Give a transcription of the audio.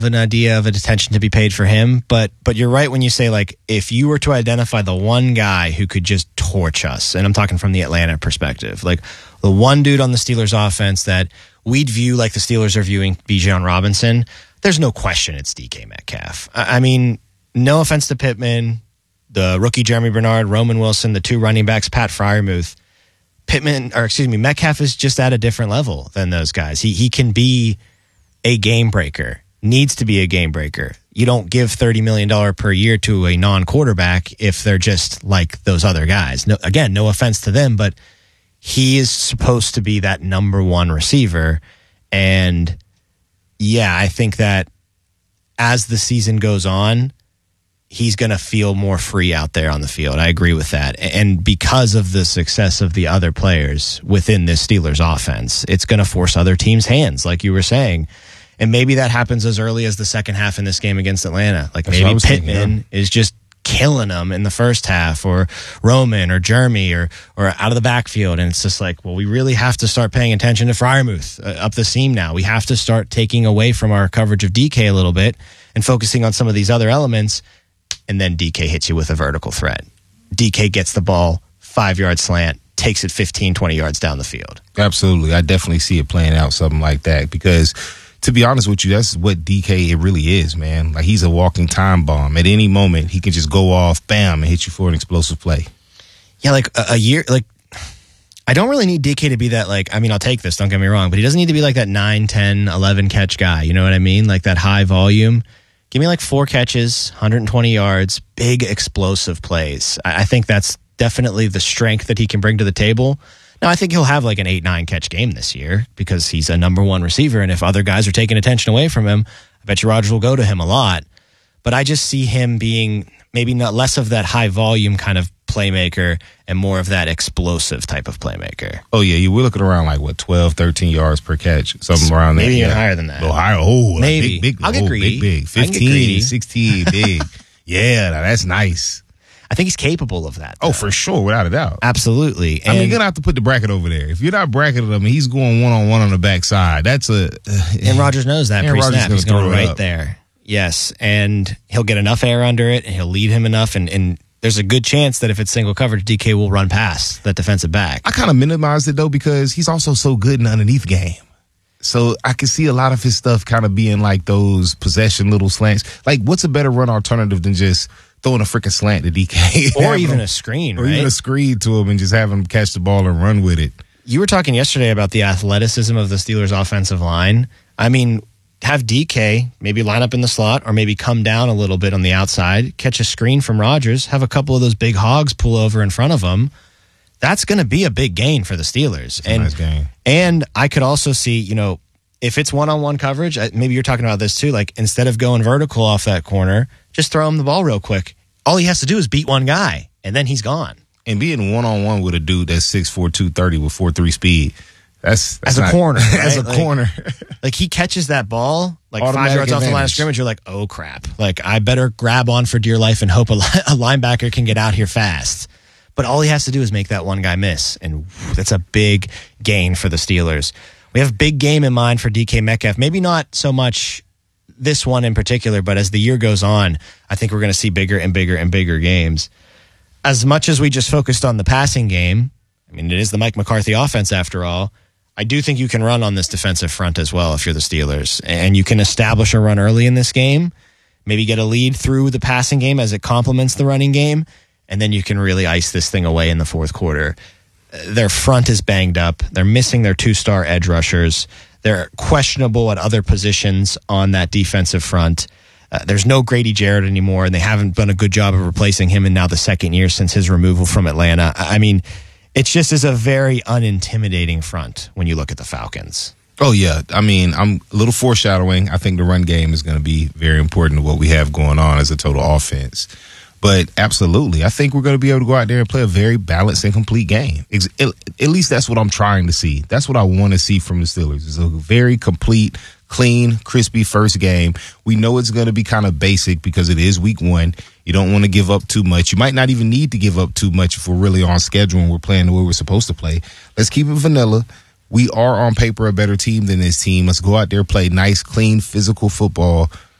an idea of a attention to be paid for him, but you're right when you say, like, if you were to identify the one guy who could just torch us, and I'm talking from the Atlanta perspective, like the one dude on the Steelers offense that we'd view like the Steelers are viewing Bijan Robinson, there's no question it's DK Metcalf. I mean, no offense to Pittman, the rookie Jeremy Bernard, Roman Wilson, the two running backs, Pat Freiermuth. Metcalf is just at a different level than those guys. He can be a game breaker. Needs to be a game breaker. You don't give $30 million per year to a non-quarterback if they're just like those other guys. No, again, no offense to them, but he is supposed to be that number one receiver. And yeah, I think that as the season goes on, he's going to feel more free out there on the field. I agree with that. And because of the success of the other players within this Steelers offense, it's going to force other teams' hands, like you were saying. And maybe that happens as early as the second half in this game against Atlanta. Like maybe Pittman is just killing them in the first half, or Roman or Jeremy or out of the backfield. And it's just like, well, we really have to start paying attention to Freiermuth up the seam now. We have to start taking away from our coverage of DK a little bit and focusing on some of these other elements. And then DK hits you with a vertical threat. DK gets the ball, 5-yard slant, takes it 15, 20 yards down the field. Absolutely. I definitely see it playing out something like that because – to be honest with you, that's what DK it really is, man. Like, he's a walking time bomb. At any moment, he can just go off, bam, and hit you for an explosive play. Yeah, like a year, like, I don't really need DK to be that, like, I mean, I'll take this, don't get me wrong, but he doesn't need to be like that 9, 10, 11 catch guy. You know what I mean? Like that high volume. Give me like 4 catches, 120 yards, big explosive plays. I think that's definitely the strength that he can bring to the table. Now, I think he'll have like an 8-9 catch game this year because he's a number one receiver. And if other guys are taking attention away from him, I bet you Rodgers will go to him a lot. But I just see him being maybe not less of that high volume kind of playmaker and more of that explosive type of playmaker. Oh, yeah. We're looking around like, what, 12, 13 yards per catch? Something around there. Maybe even higher than that. A little higher. Oh, maybe. Like big, I'll get greedy. Big. 15, 16, big. Yeah, that's nice. I think he's capable of that, though. Oh, for sure, without a doubt. Absolutely. I mean, you're going to have to put the bracket over there. If you're not bracketing him, he's going one-on-one on the backside. That's a... and Rodgers knows that pre-snap. He's going right up there. Yes, and he'll get enough air under it, and he'll lead him enough, and there's a good chance that if it's single coverage, DK will run past that defensive back. I kind of minimized it, though, because he's also so good in the underneath game. So I can see a lot of his stuff kind of being like those possession little slants. Like, what's a better run alternative than just throwing a freaking slant to DK? Or even a screen, right? Or even a screen to him and just have him catch the ball and run with it. You were talking yesterday about the athleticism of the Steelers' offensive line. I mean, have DK maybe line up in the slot or maybe come down a little bit on the outside, catch a screen from Rodgers, have a couple of those big hogs pull over in front of him. That's going to be a big gain for the Steelers. It's a nice gain. And I could also see, if it's one-on-one coverage, maybe you're talking about this too, like instead of going vertical off that corner, just throw him the ball real quick. All he has to do is beat one guy, and then he's gone. And being one-on-one with a dude that's 6'4", 230 with 4.3 speed, that's as a corner. Right? As a corner. Like he catches that ball, like Automatic 5 yards off the line of scrimmage, you're like, oh, crap. Like, I better grab on for dear life and hope a linebacker can get out here fast. But all he has to do is make that one guy miss, and that's a big gain for the Steelers. We have a big game in mind for DK Metcalf. Maybe not so much this one in particular, but as the year goes on, I think we're going to see bigger and bigger and bigger games. As much as we just focused on the passing game, I mean, it is the Mike McCarthy offense after all, I do think you can run on this defensive front as well if you're the Steelers. And you can establish a run early in this game, maybe get a lead through the passing game as it complements the running game, and then you can really ice this thing away in the fourth quarter. Their front is banged up. They're missing their 2-star edge rushers. They're questionable at other positions on that defensive front. There's no Grady Jarrett anymore, and they haven't done a good job of replacing him in now the second year since his removal from Atlanta. I mean, it just is a very unintimidating front when you look at the Falcons. Oh, yeah. I mean, I'm a little foreshadowing. I think the run game is going to be very important to what we have going on as a total offense. But absolutely, I think we're going to be able to go out there and play a very balanced and complete game. At least that's what I'm trying to see. That's what I want to see from the Steelers. It's a very complete, clean, crispy first game. We know it's going to be kind of basic because it is week 1. You don't want to give up too much. You might not even need to give up too much if we're really on schedule and we're playing the way we're supposed to play. Let's keep it vanilla. We are on paper a better team than this team. Let's go out there, play nice, clean, physical football,